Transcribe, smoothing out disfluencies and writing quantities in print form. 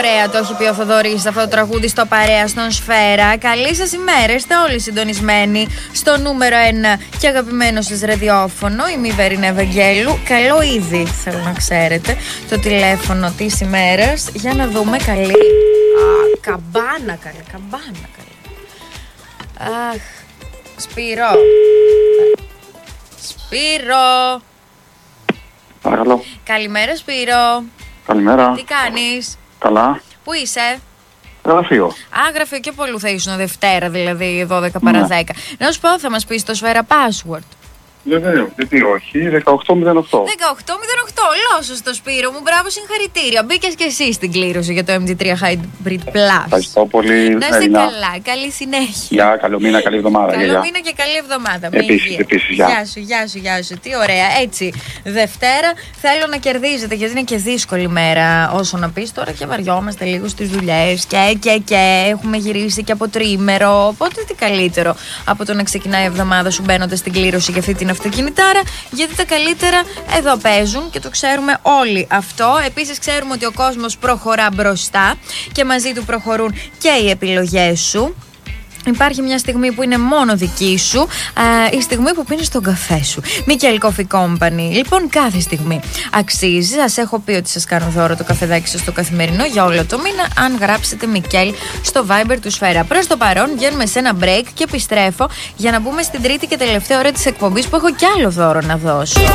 ωραία το έχει πει ο Θοδωρής αυτό το τραγούδι στο Παρέα στον Σφαίρα. Καλή σας ημέρα, είστε όλοι συντονισμένοι στο νούμερο 1 και αγαπημένο σας ραδιόφωνο, η Μηβέρινα Ευαγγέλου. Καλό ήδη, θέλω να ξέρετε, το τηλέφωνο της ημέρας. Για να δούμε, καλή. Καμπάνα καλή. Αχ, Σπύρο. Παρακαλώ. Καλημέρα, Σπύρο. Καλημέρα. Τι κάνεις? Καλά. Πού είσαι? Γραφείο. Γραφείο και πολλού θα ήσουν Δευτέρα, δηλαδή 12 παρά 10. Να σου πω, θα μας πεις το Σφαίρα password? Βεβαίως, γιατί όχι, 1808. 1808, λόσο στο Σπύρο μου, μπράβο, συγχαρητήρια. Μπήκες και εσύ στην κλήρωση για το MG3 Hybrid Plus. Ευχαριστώ πολύ. Να είσαι καλά, καλή συνέχεια. Γεια, καλό μήνα, καλή εβδομάδα. Καλό μήνα και καλή εβδομάδα. Επίσης, γεια σου, τι ωραία. Έτσι, Δευτέρα θέλω να κερδίζετε, γιατί είναι και δύσκολη μέρα. Όσο να πεις τώρα και βαριόμαστε λίγο στις δουλειές και έχουμε γυρίσει και από τριήμερο. Οπότε τι καλύτερο από το να ξεκινάει η εβδομάδα σου μπαίνοντας στην κλήρωση για αυτή την αυτοκινητάρα, γιατί τα καλύτερα εδώ παίζουν και το ξέρουμε όλοι αυτό. Επίσης ξέρουμε ότι ο κόσμος προχωρά μπροστά και μαζί του προχωρούν και οι επιλογές σου. Υπάρχει μια στιγμή που είναι μόνο δική σου, η στιγμή που πίνεις τον καφέ σου. Μικέλ Coffee Company. Λοιπόν, κάθε στιγμή αξίζει. Σας έχω πει ότι σας κάνω δώρο το καφεδάκι σας στο καθημερινό για όλο το μήνα, αν γράψετε Μικέλ στο Viber του Σφαίρα. Προς το παρόν βγαίνουμε σε ένα break και επιστρέφω για να μπούμε στην τρίτη και τελευταία ώρα της εκπομπής, που έχω κι άλλο δώρο να δώσω.